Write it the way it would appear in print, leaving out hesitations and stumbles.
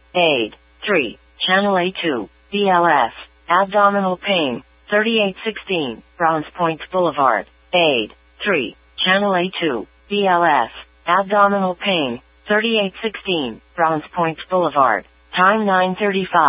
Aid. 3. Channel A2, BLS. Abdominal pain. 3816, Browns Point Boulevard. Aid. 3. Channel A2, BLS. Abdominal pain. 3816, Browns Point Boulevard. Time 9:35.